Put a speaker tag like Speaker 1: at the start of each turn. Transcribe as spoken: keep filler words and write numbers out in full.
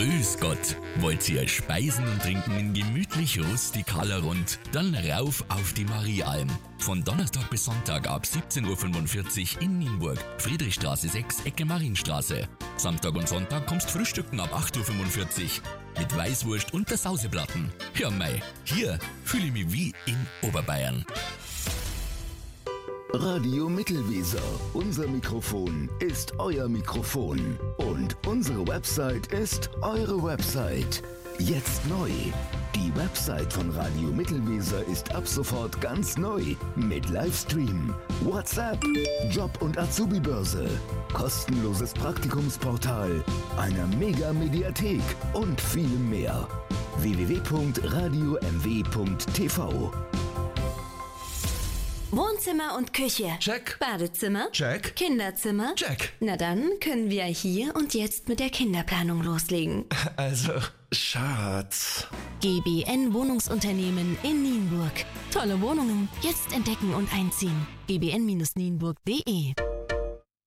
Speaker 1: Grüß Gott! Wollt ihr Speisen und Trinken in gemütlich rustikaler Rund? Dann rauf auf die Marialm. Von Donnerstag bis Sonntag ab siebzehn Uhr fünfundvierzig in Nienburg. Friedrichstraße sechs, Ecke Marienstraße. Samstag und Sonntag kommst frühstücken ab acht Uhr fünfundvierzig. Mit Weißwurst und der Sauseplatten. Ja mei, hier fühle ich mich wie in Oberbayern.
Speaker 2: Radio Mittelweser. Unser Mikrofon ist euer Mikrofon. Und unsere Website ist eure Website. Jetzt neu. Die Website von Radio Mittelweser ist ab sofort ganz neu. Mit Livestream, WhatsApp, Job- und Azubi-Börse, kostenloses Praktikumsportal, einer Mega-Mediathek und vielem mehr. w w w punkt radio m w punkt t v.
Speaker 3: Wohnzimmer und Küche.
Speaker 4: Check.
Speaker 3: Badezimmer.
Speaker 4: Check.
Speaker 3: Kinderzimmer.
Speaker 4: Check.
Speaker 3: Na dann können wir hier und jetzt mit der Kinderplanung loslegen.
Speaker 4: Also, Schatz.
Speaker 3: G B N Wohnungsunternehmen in Nienburg. Tolle Wohnungen. Jetzt entdecken und einziehen. g b n Bindestrich nienburg punkt d e